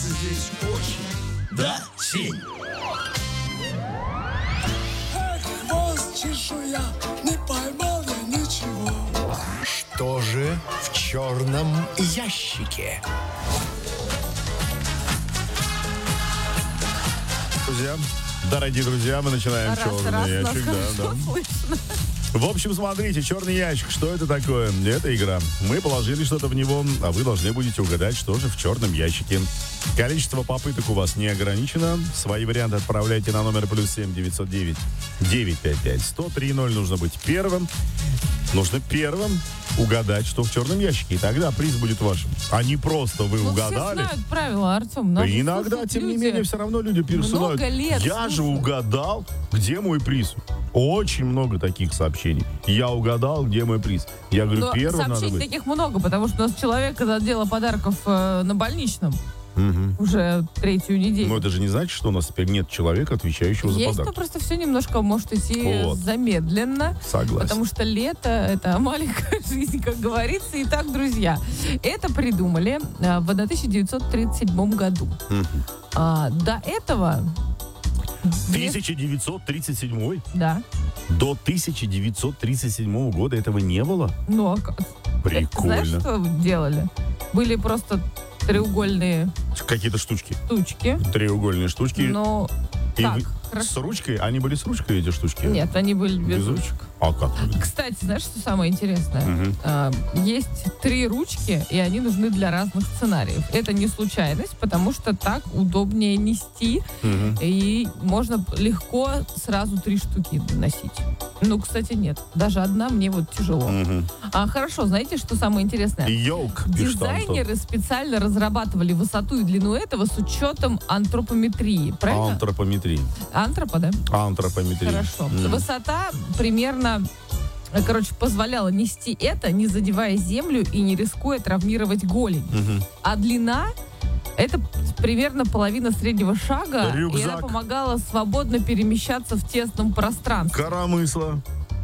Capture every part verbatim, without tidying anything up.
здесь очень. Да, Сень? Эх, хвост чешуя, не поймал я ничего. Что же в черном ящике? Друзья, дорогие друзья, мы начинаем Раз, черный раз, ящик. нас Да, хорошо да. слышно. В общем, смотрите, черный ящик. Что это такое? Это игра. Мы положили что-то в него, а вы должны будете угадать, что же в черном ящике. Количество попыток у вас не ограничено. Свои варианты отправляйте на номер плюс семь девятьсот девять девятьсот пятьдесят пять сто три ноль. Нужно быть первым. Нужно первым угадать, что в черном ящике. И тогда приз будет вашим. А не просто вы Ну, угадали. все знают правила, Артем. Нас Да иногда, слушают тем не люди. менее, все равно люди пересылают. Много лет Я же слушают. угадал, где мой приз. Очень много таких сообщений. Я угадал, где мой приз. Я говорю, Но первым надо сообщений быть. таких много, потому что у нас человек из отдела подарков э, на больничном Мгм. уже третью неделю. Но это же не значит, что у нас теперь нет человека, отвечающего за Есть, но подарок. просто все немножко может идти Вот. замедленно. Согласен. Потому что лето — это маленькая жизнь, как говорится. Итак, друзья, это придумали э, в тысяча девятьсот тридцать седьмом году. Мгм. А, до этого... две- тысяча девятьсот тридцать седьмой? Да. До тысяча девятьсот тридцать седьмого года этого не было? Ну, а как? Прикольно. Знаешь, что делали? Были просто треугольные Какие-то штучки. штучки. Треугольные штучки. Но И так, вы- хорошо. С ручкой? Они были с ручкой, эти штучки? Нет, они были без, Без ручек. ручек? А как? Кстати, знаешь, что самое интересное? Мгм. А, есть три ручки, и они нужны для разных сценариев. Это не случайность, потому что так удобнее нести, Мгм. и можно легко сразу три штуки носить. Ну, кстати, нет. Даже одна мне вот тяжело. Мгм. А хорошо, знаете, что самое интересное? Йолк, пишет Антон. Дизайнеры специально разрабатывали высоту и длину этого с учетом антропометрии. Правильно? Антропометрия. Антропа, да? Антропометрия. Хорошо. М. Высота примерно, э, короче, позволяла нести это, не задевая землю и не рискуя травмировать голень. Мгм. А длина — это примерно половина среднего шага, и Рюкзак. она помогала свободно перемещаться в тесном пространстве. Коромысло.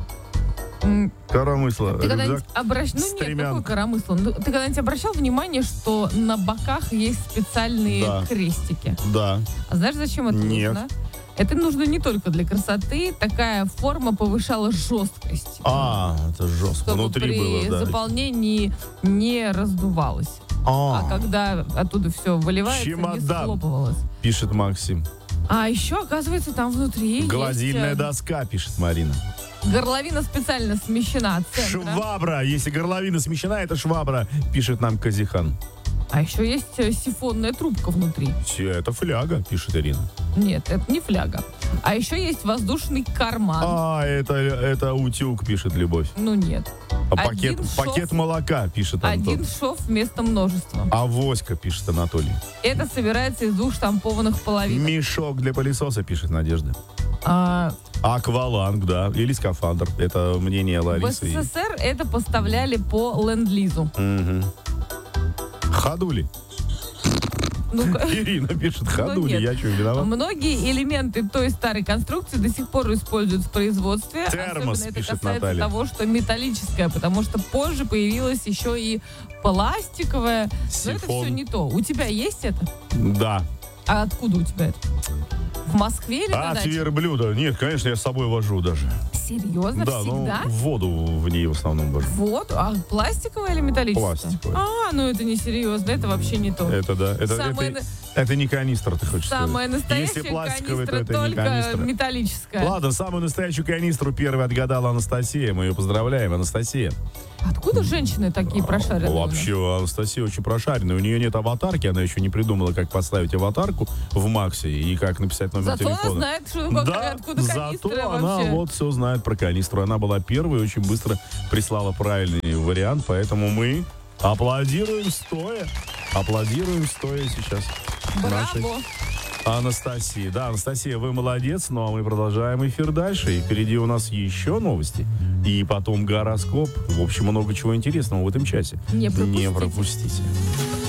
М, Коромысло. Ты когда-нибудь Рюкзак. обращ... Ну нет, стремянка. какой коромысл? Ну, ты когда-нибудь обращал внимание, что на боках есть специальные Да. крестики? Да. А знаешь, зачем это Нет. нужно? Это нужно не только для красоты. Такая форма повышала жесткость. А, это жестко. Чтобы Внутри при было, да. заполнении не раздувалось. А, А, когда оттуда все выливается, не Чемодан. схлопывалось. пишет Максим. А еще, оказывается, там внутри Гладильная есть, э, доска, пишет Марина. горловина специально смещена от центра. Швабра. Если горловина смещена, это швабра, пишет нам Казихан. А еще есть э, сифонная трубка внутри. Все, это фляга, пишет Ирина. Нет, это не фляга. А еще есть воздушный карман. А, это, это утюг, пишет Любовь. Ну нет. А Один пакет, шов- пакет молока, пишет Антон. Один шов вместо множества. Авоська, пишет Анатолий. Это собирается из двух штампованных половинок. Мешок для пылесоса, пишет Надежда. А, Акваланг, да, или скафандр. Это мнение в Ларисы. и- СССР это поставляли по ленд-лизу. Мгм. Ходули. Ну-ка. Ирина пишет, ходули, нет. я что, виноват? Многие элементы той старой конструкции до сих пор используют в производстве. Термос, Особенно это пишет касается Наталья. того, что металлическое, потому что позже появилось еще и пластиковое. Но это Сифон. все не то. У тебя есть это? Да. А откуда у тебя это? В Москве или на От даче? верблюда. Нет, конечно, я с собой вожу даже. Серьезно? Да, Всегда? ну, воду в ней в основном вожу. Вот, а пластиковое или металлическое? Пластиковое. А, ну это не серьезно, это вообще не то. Это да. Это, Самое это, на- это не канистра, ты хочешь Самая сказать. настоящая Если пластиковый, то канистра это не только канистра. металлическая. Ладно, самую настоящую канистру первой отгадала Анастасия. Мы ее поздравляем, Анастасия. Откуда женщины такие прошаренные? Ну, у нас? вообще, Анастасия очень прошаренная. У нее нет аватарки, она еще не придумала, как поставить аватарку в Максе и как написать номер Зато она телефона. знает, что, как- Да, откуда канистра зато вообще. она вот все знает про канистру. Она была первой и очень быстро прислала правильный вариант, поэтому мы аплодируем стоя. Аплодируем стоя сейчас. нашей Браво! Анастасии. Да, Анастасия, вы молодец, ну а мы продолжаем эфир дальше. И впереди у нас еще новости. И потом гороскоп. В общем, много чего интересного в этом часе. Не пропустите. Не пропустите.